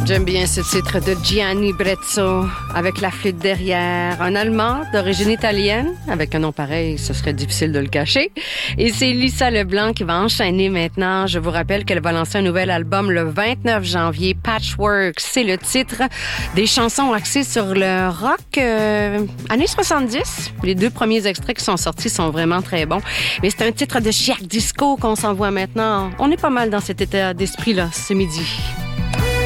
J'aime bien ce titre de Gianni Brezzo, avec la flûte derrière. Un Allemand d'origine italienne, avec un nom pareil, ce serait difficile de le cacher. Et c'est Lisa Leblanc qui va enchaîner maintenant. Je vous rappelle qu'elle va lancer un nouvel album le 29 janvier, Patchwork. C'est le titre des chansons axées sur le rock années 70. Les 2 premiers extraits qui sont sortis sont vraiment très bons. Mais c'est un titre de chiac disco qu'on s'envoie maintenant. On est pas mal dans cet état d'esprit-là ce midi.